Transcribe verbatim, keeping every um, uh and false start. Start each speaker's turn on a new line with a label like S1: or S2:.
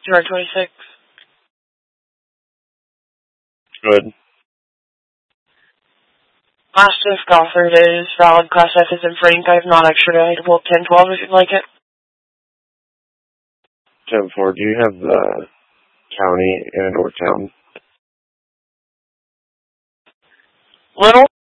S1: two twenty-six.
S2: Good.
S1: Last disc offer is valid. Class F is in Frank. I have non-extraditable ten twelve if you'd like it.
S2: ten four, do you have the county and or town?
S1: Little?